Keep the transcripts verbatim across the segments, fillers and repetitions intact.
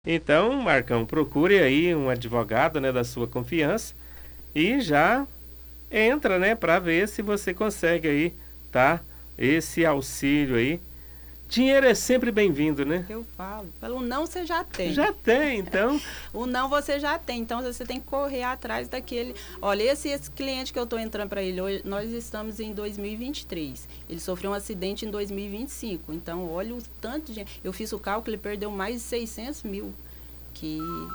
Então, Marcão, procure aí um advogado, né, da sua confiança e já entra, né, para ver se você consegue aí, tá? Esse auxílio aí. Dinheiro é sempre bem-vindo, né? Eu falo, pelo não você já tem. Já tem, então. O não você já tem, então você tem que correr atrás daquele. Olha, esse, esse cliente que eu estou entrando para ele hoje, nós estamos em dois mil e vinte e três. Ele sofreu um acidente em dois mil e vinte e cinco. Então, olha o tanto de. Eu fiz o cálculo, ele perdeu mais de seiscentos mil, que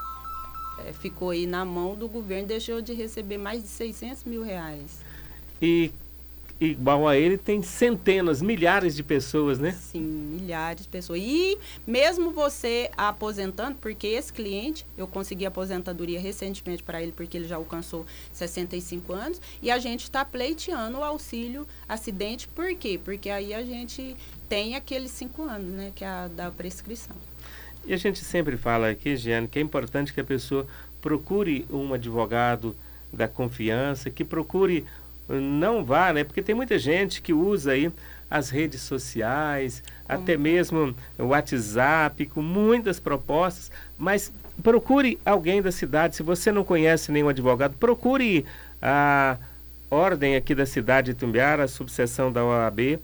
é, ficou aí na mão do governo, deixou de receber mais de seiscentos mil reais. E igual a ele, tem centenas, milhares de pessoas, né? Sim, milhares de pessoas. E mesmo você aposentando, porque esse cliente, eu consegui aposentadoria recentemente para ele, porque ele já alcançou sessenta e cinco anos, e a gente está pleiteando o auxílio acidente, por quê? Porque aí a gente tem aqueles cinco anos, né, que é a da prescrição. E a gente sempre fala aqui, Giane, que é importante que a pessoa procure um advogado da confiança, que procure, não vá, né? Porque tem muita gente que usa aí as redes sociais, Como? até mesmo o WhatsApp, com muitas propostas, mas procure alguém da cidade. Se você não conhece nenhum advogado, procure a ordem aqui da cidade de Itumbiara, a subseção da O A B,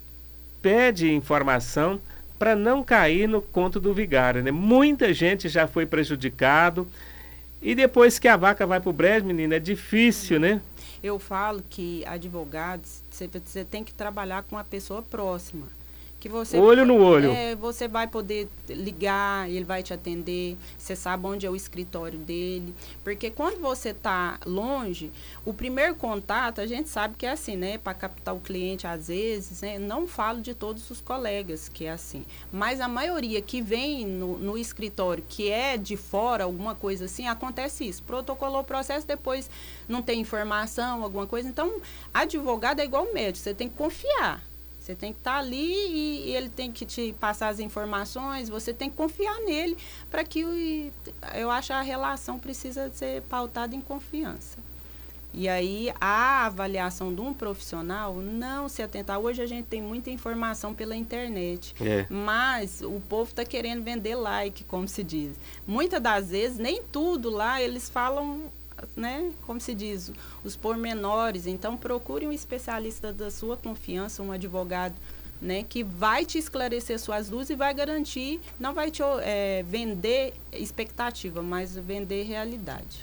pede informação para não cair no conto do vigário, né? Muita gente já foi prejudicado e depois que a vaca vai pro brejo, menina, é difícil, né? Eu falo que advogados, você tem que trabalhar com a pessoa próxima. Que você, olho no olho. É, você vai poder ligar, ele vai te atender, você sabe onde é o escritório dele. Porque quando você está longe, o primeiro contato, a gente sabe que é assim, né? Para captar o cliente, às vezes, né? Não falo de todos os colegas que é assim. Mas a maioria que vem no, no escritório, que é de fora, alguma coisa assim, acontece isso. Protocolou o processo, depois não tem informação, alguma coisa. Então, advogado é igual médico, você tem que confiar. Você tem que estar ali e, e ele tem que te passar as informações, você tem que confiar nele para que, o, eu acho, a relação precisa ser pautada em confiança. E aí, a avaliação de um profissional, não se atentar. Hoje a gente tem muita informação pela internet, é. mas o povo está querendo vender like, como se diz. Muitas das vezes, nem tudo lá eles falam, né, como se diz, os pormenores. Então, procure um especialista da sua confiança, um advogado, né, que vai te esclarecer suas dúvidas e vai garantir, não vai te é, vender expectativa, mas vender realidade.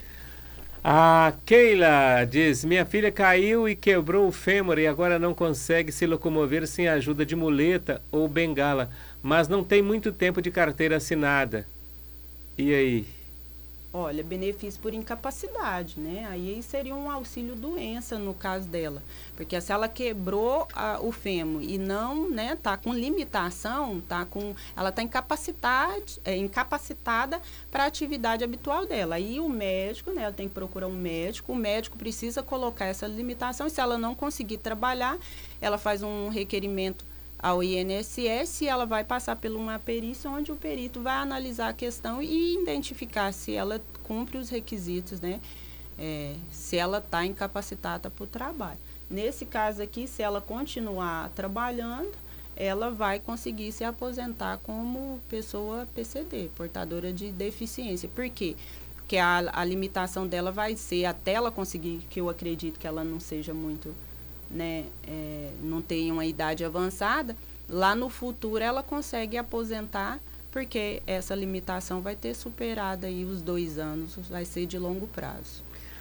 A Keila diz, minha filha caiu e quebrou o fêmur e agora não consegue se locomover sem a ajuda de muleta ou bengala, mas não tem muito tempo de carteira assinada. E aí? Olha, benefício por incapacidade, né? Aí seria um auxílio doença no caso dela. Porque se ela quebrou a, o fêmur e não, né, tá com limitação, tá com, ela tá incapacitada, é, incapacitada para a atividade habitual dela. Aí o médico, né, ela tem que procurar um médico, o médico precisa colocar essa limitação e se ela não conseguir trabalhar, ela faz um requerimento ao I N S S e ela vai passar por uma perícia onde o perito vai analisar a questão e identificar se ela cumpre os requisitos, né? É, se ela está incapacitada para o trabalho. Nesse caso aqui, se ela continuar trabalhando, ela vai conseguir se aposentar como pessoa P C D, portadora de deficiência. Por quê? Porque a, a limitação dela vai ser, até ela conseguir, que eu acredito que ela não seja muito... Né, é, não tem uma idade avançada, lá no futuro ela consegue aposentar, porque essa limitação vai ter superado aí os dois anos, vai ser de longo prazo.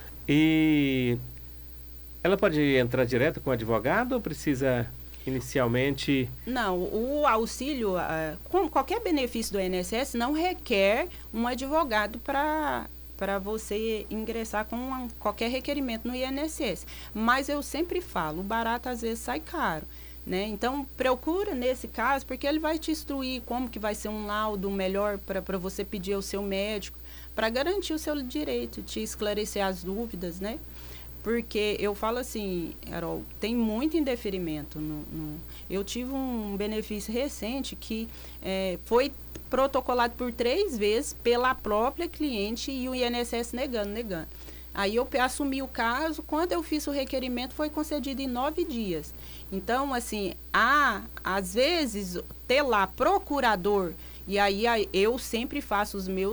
E ela pode entrar direto com o advogado ou precisa inicialmente... Não, o auxílio, uh, com qualquer benefício do I N S S não requer um advogado para... para você ingressar com uma, qualquer requerimento no I N S S. Mas eu sempre falo, o barato às vezes sai caro, né? Então, procura nesse caso, porque ele vai te instruir como que vai ser um laudo melhor para você pedir ao seu médico, para garantir o seu direito, te esclarecer as dúvidas, né? Porque eu falo assim, Carol, tem muito indeferimento. No, no, eu tive um benefício recente que é, foi protocolado por três vezes pela própria cliente e o I N S S negando, negando. Aí eu assumi o caso, quando eu fiz o requerimento foi concedido em nove dias. Então, assim, há, às vezes, ter lá procurador E aí a- eu sempre faço os meus